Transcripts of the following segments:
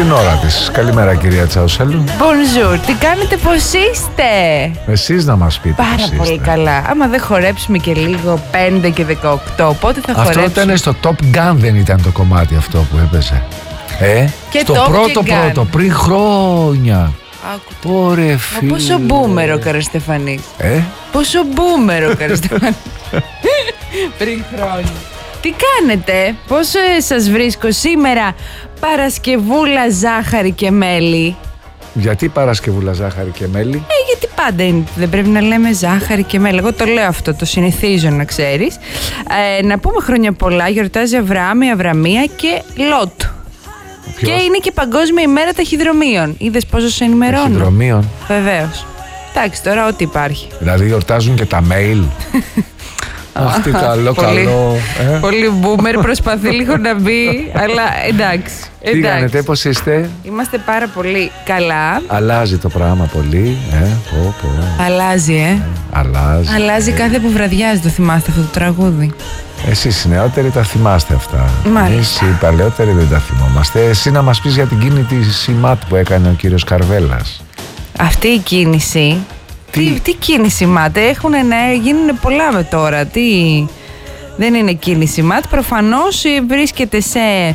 στην ώρα της. Καλημέρα κυρία Τσαουσέλου. Bonjour, τι κάνετε, πώς είστε? Εσείς να μας πείτε. Πάρα πολύ καλά. Άμα δεν χορέψουμε και λίγο 5 και 18, πότε θα χορέψουμε? Αυτό ήταν στο Top Gun, δεν ήταν το κομμάτι αυτό που έπαιζε? Και στο πρώτο, πριν χρόνια. Ωρε φίλε. Πόσο μπούμερο Καραστεφανής. Πόσο μπούμερο Καραστεφανής. Πριν χρόνια. Τι κάνετε, πώς σας βρίσκω σήμερα Παρασκευούλα ζάχαρη και μέλι? Γιατί Παρασκευούλα ζάχαρη και μέλι? Γιατί πάντα είναι, δεν πρέπει να λέμε ζάχαρη και μέλι. Εγώ το λέω αυτό, το συνηθίζω να ξέρεις. Να πούμε χρόνια πολλά, γιορτάζει Αβραάμ, η Αβραμία και Λότ. Και είναι και Παγκόσμια ημέρα ταχυδρομείων. Είδες πόσο σε ενημερώνω? Ταχυδρομείων. Βεβαίως. Εντάξει, τώρα ό,τι υπάρχει. Δηλαδή γιορτάζουν και τα mail. Αχ, τι καλό. Πολύ boomer, προσπαθεί λίγο να μπει, αλλά εντάξει. Τι κάνετε, πώς είστε? Είμαστε πάρα πολύ καλά. Αλλάζει το πράγμα πολύ. Αλλάζει, Αλλάζει κάθε που βραδιάζει, το θυμάστε αυτό το τραγούδι? Εσείς οι νεότεροι τα θυμάστε αυτά. Μάλιστα. Εμείς οι παλαιότεροι δεν τα θυμόμαστε. Εσύ να μας πεις για την κίνηση ΜΑΤ που έκανε ο κύριος Καρβέλας. Αυτή η κίνηση. Τι κίνηση ΜΑΤ, γίνουν πολλά με τώρα. Δεν είναι κίνηση ΜΑΤ. Προφανώς βρίσκεται σε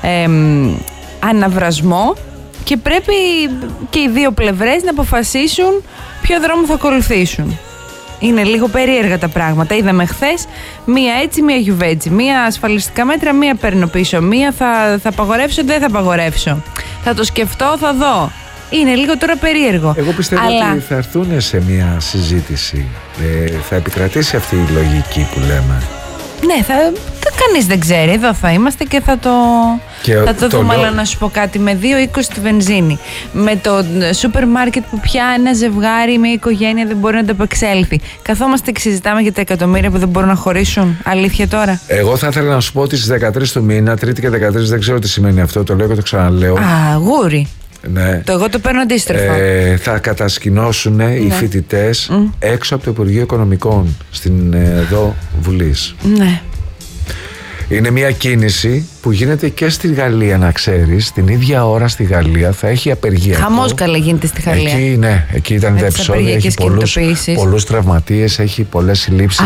αναβρασμό και πρέπει και οι δύο πλευρές να αποφασίσουν ποιο δρόμο θα ακολουθήσουν. Είναι λίγο περίεργα τα πράγματα. Είδαμε χθες μία έτσι, μία γιουβέτσι. Μία ασφαλιστικά μέτρα, μία παίρνω πίσω. Μία θα απαγορεύσω, δεν θα απαγορεύσω. Θα το σκεφτώ, θα δω. Είναι λίγο τώρα περίεργο. Εγώ πιστεύω ότι θα έρθουν σε μια συζήτηση. Θα επικρατήσει αυτή η λογική που λέμε. Ναι, κανείς δεν ξέρει. Εδώ θα είμαστε και θα το δούμε. Αλλά να σου πω κάτι, με 2,20 τη βενζίνη, με το σούπερ μάρκετ που πια ένα ζευγάρι, μια οικογένεια δεν μπορεί να το απεξέλθει, καθόμαστε και συζητάμε για τα εκατομμύρια που δεν μπορούν να χωρίσουν. Αλήθεια τώρα? Εγώ θα ήθελα να σου πω ότι στις 13 του μήνα, Τρίτη και 13, δεν ξέρω τι σημαίνει αυτό, το λέω και το ξαναλέω. Γούρι. Ναι. Εγώ το παίρνω αντίστροφα. Θα κατασκηνώσουν οι φοιτητές έξω από το Υπουργείο Οικονομικών στην εδώ Βουλής. Ναι. Είναι μια κίνηση που γίνεται και στη Γαλλία, να ξέρεις. Την ίδια ώρα στη Γαλλία θα έχει απεργία. Χαμός καλά γίνεται στη Γαλλία. Εκεί ήταν τα επεισόδια. Έχει πολλούς τραυματίες, έχει πολλές συλλήψεις.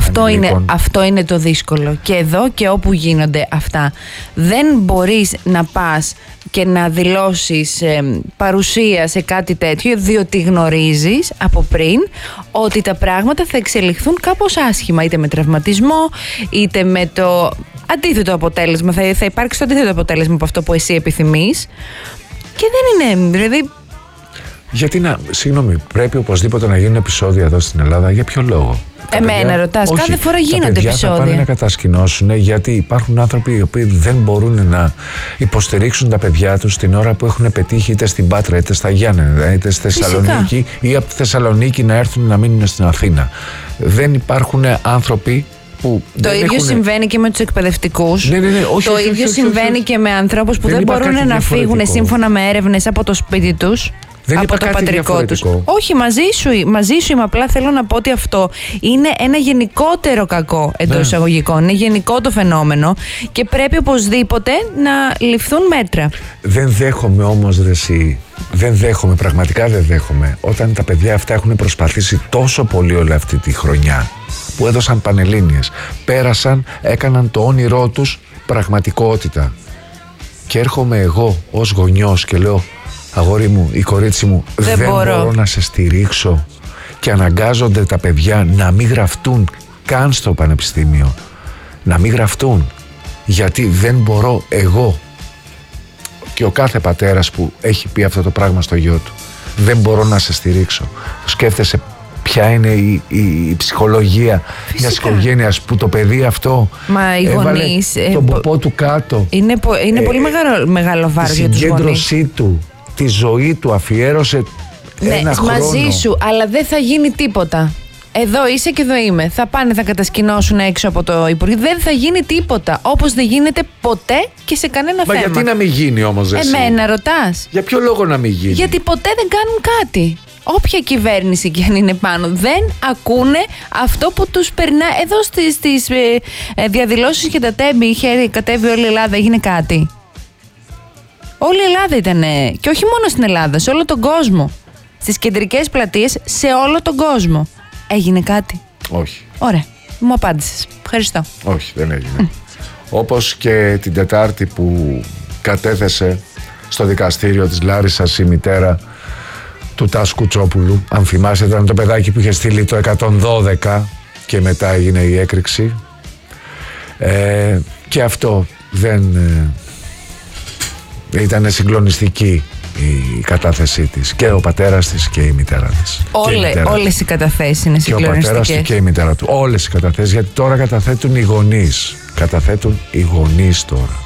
Αυτό είναι το δύσκολο. Και εδώ και όπου γίνονται αυτά, δεν μπορείς να πας και να δηλώσεις παρουσία σε κάτι τέτοιο, διότι γνωρίζεις από πριν ότι τα πράγματα θα εξελιχθούν κάπως άσχημα, είτε με τραυματισμό, είτε με το αντίθετο αποτέλεσμα. Θα υπάρξει το αντίθετο αποτέλεσμα από αυτό που εσύ επιθυμείς. Και δεν είναι, δηλαδή... Γιατί συγγνώμη, πρέπει οπωσδήποτε να γίνουν επεισόδια εδώ στην Ελλάδα, για ποιο λόγο? Εμένα ρωτάς, κάθε φορά γίνονται επεισόδια. Τα παιδιά θα πάνε να κατασκηνώσουν, γιατί υπάρχουν άνθρωποι οι οποίοι δεν μπορούν να υποστηρίξουν τα παιδιά τους την ώρα που έχουν πετύχει είτε στην Πάτρα, είτε στα Γιάννενα, είτε στη Θεσσαλονίκη, ή από τη Θεσσαλονίκη να έρθουν να μείνουν στην Αθήνα. Δεν υπάρχουν άνθρωποι που το ίδιο συμβαίνει και με τους εκπαιδευτικούς. Το ίδιο συμβαίνει και με ανθρώπους που δεν μπορούν να φύγουν σύμφωνα με έρευνες από το σπίτι τους. Από το πατρικό τους. Όχι, μαζί σου είμαι. Απλά θέλω να πω ότι αυτό είναι ένα γενικότερο κακό εντός εισαγωγικών. Είναι γενικό το φαινόμενο και πρέπει οπωσδήποτε να ληφθούν μέτρα. Δεν δέχομαι όμως, πραγματικά δεν δέχομαι, όταν τα παιδιά αυτά έχουν προσπαθήσει τόσο πολύ όλη αυτή τη χρονιά, που έδωσαν πανελλήνιες, πέρασαν, έκαναν το όνειρό τους πραγματικότητα. Και έρχομαι εγώ ως γονιός και λέω, αγόρι μου ή κορίτσι μου, δεν μπορώ να σε στηρίξω, και αναγκάζονται τα παιδιά να μην γραφτούν καν στο πανεπιστήμιο, να μην γραφτούν, γιατί δεν μπορώ εγώ. Και ο κάθε πατέρας που έχει πει αυτό το πράγμα στο γιο του, δεν μπορώ να σε στηρίξω. Σκέφτεσαι ποια είναι η ψυχολογία μιας οικογένειας που το παιδί αυτό έβαλε τον ποπό του κάτω. Είναι πολύ μεγάλο βάρος για τους γονείς. Η συγκέντρωσή του, τη ζωή του αφιέρωσε ένα χρόνο. Μαζί σου, αλλά δεν θα γίνει τίποτα. Εδώ είσαι και εδώ είμαι. Θα πάνε, θα κατασκηνώσουν έξω από το Υπουργείο. Δεν θα γίνει τίποτα. Όπως δεν γίνεται ποτέ και σε κανένα θέμα. Μα γιατί να μην γίνει όμως εσύ? Εμένα ρωτάς? Για ποιο λόγο να μην γίνει? Γιατί ποτέ δεν κάνουν κάτι. Όποια κυβέρνηση και αν είναι πάνω, δεν ακούνε αυτό που τους περνά. Εδώ στις διαδηλώσεις και τα τέμπη είχε κατέβει όλη η Ελλάδα, έγινε κάτι? Όλη η Ελλάδα ήταν, και όχι μόνο στην Ελλάδα, σε όλο τον κόσμο. Στις κεντρικές πλατείες, σε όλο τον κόσμο. Έγινε κάτι? Όχι. Ωραία, μου απάντησες. Ευχαριστώ. Όχι, δεν έγινε. Όπως και την Τετάρτη που κατέθεσε στο δικαστήριο της Λάρισσας η μητέρα του Τάσου Κουτσόπουλου. Αν θυμάστε, ήταν το παιδάκι που είχε στείλει το 112 και μετά έγινε η έκρηξη. Και αυτό δεν ήταν συγκλονιστική η κατάθεσή της. Και ο πατέρας της και η μητέρα της. Όλες οι καταθέσεις είναι συγκλονιστικές. Και ο πατέρας του και η μητέρα του. Όλες οι καταθέσεις, γιατί τώρα καταθέτουν οι γονείς. Καταθέτουν οι γονείς τώρα.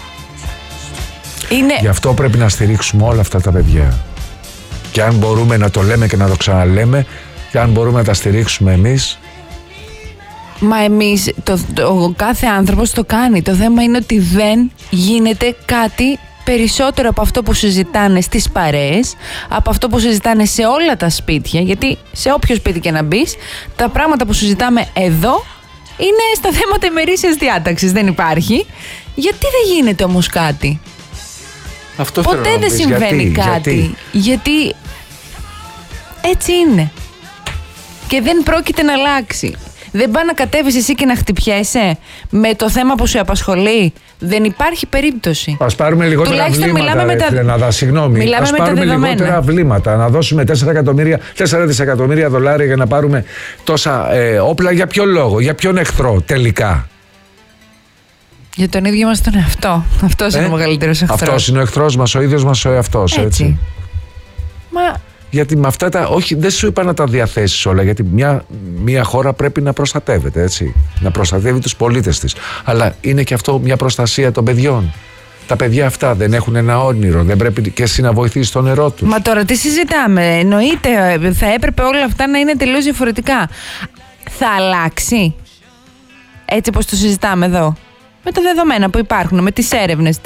Γι' αυτό πρέπει να στηρίξουμε όλα αυτά τα παιδιά. Και αν μπορούμε να το λέμε και να το ξαναλέμε, και αν μπορούμε να τα στηρίξουμε εμείς. Μα εμείς, ο κάθε άνθρωπος το κάνει. Το θέμα είναι ότι δεν γίνεται κάτι περισσότερο από αυτό που συζητάνε στις παρέες, από αυτό που συζητάνε σε όλα τα σπίτια, γιατί σε όποιο σπίτι και να μπεις, τα πράγματα που συζητάμε εδώ είναι στα θέματα ημερήσιας διάταξης, δεν υπάρχει. Γιατί δεν γίνεται όμως κάτι? Αυτό ποτέ δεν συμβαίνει κάτι. Γιατί έτσι είναι. Και δεν πρόκειται να αλλάξει. Δεν πάει να κατέβεις εσύ και να χτυπιέσαι με το θέμα που σε απασχολεί. Δεν υπάρχει περίπτωση. Ας πάρουμε λιγότερα βλήματα, συγγνώμη. Ας πάρουμε λιγότερα βλήματα. Να δώσουμε 4 δισεκατομμύρια δολάρια για να πάρουμε τόσα όπλα. Για ποιο λόγο, για ποιον εχθρό τελικά? Για τον ίδιο μας τον εαυτό. Αυτός είναι ο μεγαλύτερος εχθρός. Αυτός είναι ο εχθρός μας, ο ίδιος μας ο εαυτός. Έτσι. Μα... Γιατί με αυτά τα. Όχι, δεν σου είπα να τα διαθέσεις όλα. Γιατί μια χώρα πρέπει να προστατεύεται, έτσι. Να προστατεύει τους πολίτες της. Αλλά είναι και αυτό μια προστασία των παιδιών. Τα παιδιά αυτά δεν έχουν ένα όνειρο. Δεν πρέπει και εσύ να βοηθήσεις το νερό τους. Μα τώρα τι συζητάμε? Εννοείται, θα έπρεπε όλα αυτά να είναι τελείως διαφορετικά. Θα αλλάξει έτσι όπως το συζητάμε εδώ? Με τα δεδομένα που υπάρχουν, με τις έρευνες,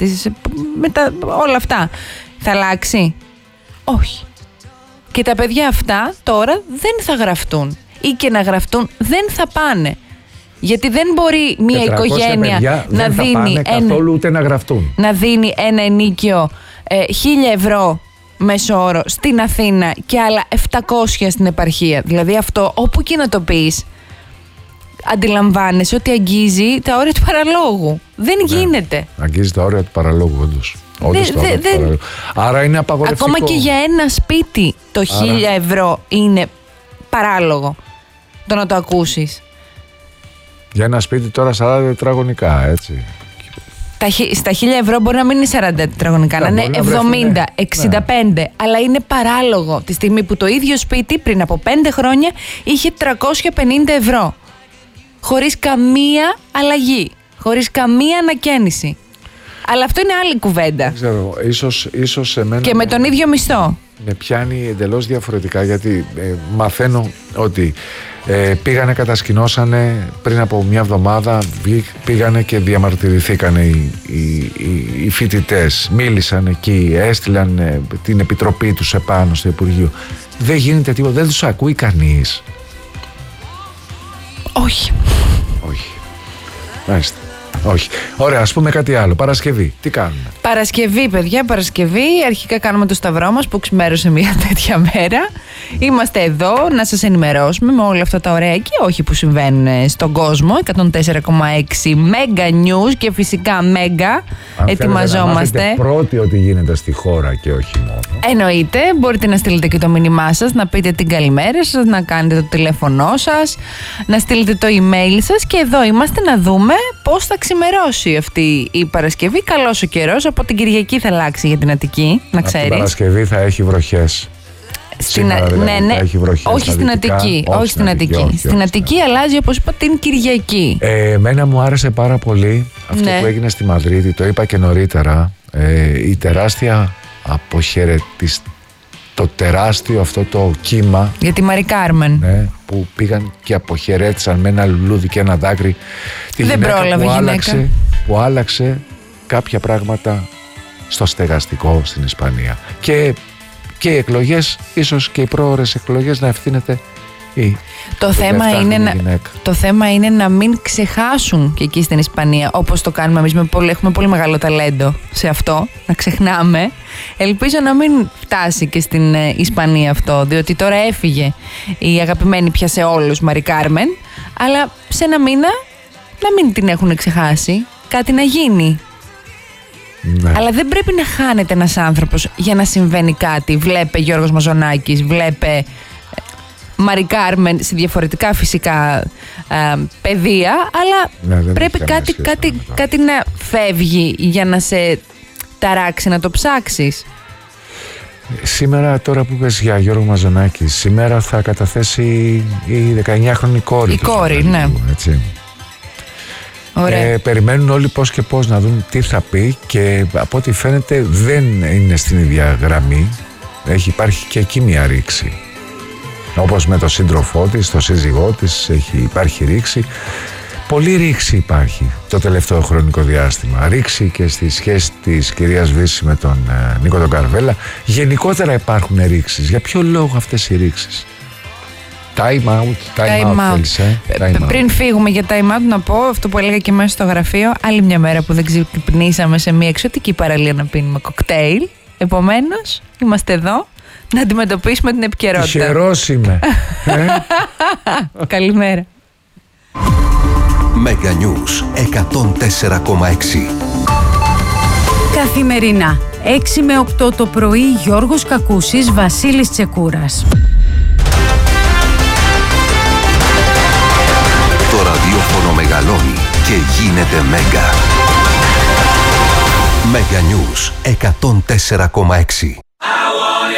όλα αυτά. Θα αλλάξει? Όχι. Και τα παιδιά αυτά τώρα δεν θα γραφτούν. Ή και να γραφτούν δεν θα πάνε. Γιατί δεν μπορεί μια οικογένεια να δίνει καθόλου ούτε να γραφτούν. Να δίνει ένα ενίκιο 1.000 ευρώ μέσο όρο στην Αθήνα και άλλα 700 στην επαρχία. Δηλαδή αυτό όπου και να το πεις, αντιλαμβάνεσαι ότι αγγίζει τα όρια του παραλόγου. Δεν γίνεται. Αγγίζει τα όρια του παραλόγου, όντως. Άρα είναι απαγορευτικό. Ακόμα και για ένα σπίτι το 1.000 ευρώ είναι παράλογο το να το ακούσεις. Για ένα σπίτι τώρα 40 τετραγωνικά, έτσι. Στα 1.000 ευρώ μπορεί να μην είναι 40 τετραγωνικά, να είναι 70, 65, αλλά είναι παράλογο τη στιγμή που το ίδιο σπίτι πριν από 5 χρόνια είχε 350 ευρώ. Χωρίς καμία αλλαγή, χωρίς καμία ανακαίνιση. Αλλά αυτό είναι άλλη κουβέντα. Δεν ξέρω, ίσως εμένα... Και με τον ίδιο μισθό. Με πιάνει εντελώς διαφορετικά, γιατί μαθαίνω ότι πήγανε, κατασκηνώσανε πριν από μια εβδομάδα, πήγανε και διαμαρτυρηθήκανε οι φοιτητές. Μίλησαν εκεί, έστειλαν την επιτροπή τους επάνω στο Υπουργείο. Δεν γίνεται τίποτα, δεν τους ακούει κανείς. Όχι. Όχι. Μάλιστα. Όχι. Ωραία, ας πούμε κάτι άλλο. Παρασκευή. Τι κάνουμε? Παρασκευή, παιδιά, Παρασκευή. Αρχικά κάνουμε το σταυρό μας που ξημέρωσε μια τέτοια μέρα. Είμαστε εδώ να σας ενημερώσουμε με όλα αυτά τα ωραία και όχι που συμβαίνουν στον κόσμο. 104,6 Mega News και φυσικά Mega. Ετοιμαζόμαστε. Να πρώτοι ότι γίνεται στη χώρα και όχι μόνο. Εννοείται. Μπορείτε να στείλετε και το μήνυμά σας, να πείτε την καλημέρα σας, να κάνετε το τηλέφωνό σας, να στείλετε το email σας και εδώ είμαστε να δούμε πώς θα ξημερώσει αυτή η Παρασκευή. Καλός ο καιρός, από την Κυριακή θα αλλάξει για την Αττική, να ξέρεις. Την Παρασκευή θα έχει βροχές. Ναι. Έχει βροχές, όχι στην Αττική. Όχι στην Αττική. Στην Αττική αλλάζει, όπως είπα, την Κυριακή. Εμένα μου άρεσε πάρα πολύ αυτό που έγινε στη Μαδρίτη. Το είπα και νωρίτερα. Η τεράστια το τεράστιο αυτό το κύμα για τη Μαρί Κάρμεν, ναι, που πήγαν και αποχαιρέτησαν με ένα λουλούδι και ένα δάκρυ τη δεν γυναίκα που άλλαξε κάποια πράγματα στο στεγαστικό στην Ισπανία. Και οι εκλογές, ίσως και οι πρόωρες εκλογές, να ευθύνεται Το θέμα είναι να μην ξεχάσουν και εκεί στην Ισπανία, όπως το κάνουμε εμείς. Έχουμε πολύ μεγάλο ταλέντο σε αυτό, να ξεχνάμε. Ελπίζω να μην φτάσει και στην Ισπανία αυτό, διότι τώρα έφυγε η αγαπημένη πια σε όλους Μαρί Κάρμεν, αλλά σε ένα μήνα να μην την έχουν ξεχάσει, κάτι να γίνει. Ναι. Αλλά δεν πρέπει να χάνεται ένας άνθρωπος για να συμβαίνει κάτι. Βλέπε Γιώργος Μαζονάκης, βλέπε Μαρί Κάρμεν σε διαφορετικά φυσικά πεδία, αλλά πρέπει κάτι να φεύγει για να σε ταράξει, να το ψάξεις. Σήμερα, τώρα που είπες για Γιώργο Μαζονάκη, σήμερα θα καταθέσει η 19χρονη κόρη. Η κόρη, ναι. Έτσι. Περιμένουν όλοι πώς και πώς να δουν τι θα πει, και από ό,τι φαίνεται δεν είναι στην ίδια γραμμή. Υπάρχει και εκεί μια ρήξη. Όπως με τον σύντροφό της, τον σύζυγό της, υπάρχει ρήξη. Πολύ ρήξη υπάρχει το τελευταίο χρονικό διάστημα. Ρήξη και στη σχέση της κυρίας Βύση με τον Νίκο τον Καρβέλα. Γενικότερα υπάρχουν ρήξεις. Για ποιο λόγο αυτές οι ρήξεις? Time out. Πριν φύγουμε για time out, να πω αυτό που έλεγα και μέσα στο γραφείο. Άλλη μια μέρα που δεν ξυπνήσαμε σε μια εξωτική παραλία να πίνουμε κοκτέιλ. Επομένως, είμαστε εδώ να αντιμετωπίσουμε την επικαιρότητα. Τυχερός είμαι. Καλημέρα. Mega News 104,6. Καθημερινά 6 με 8 το πρωί, Γιώργος Κακούσης, Βασίλης Τσεκούρας. Το ραδιόφωνο μεγαλώνει και γίνεται Mega. Mega News 104,6.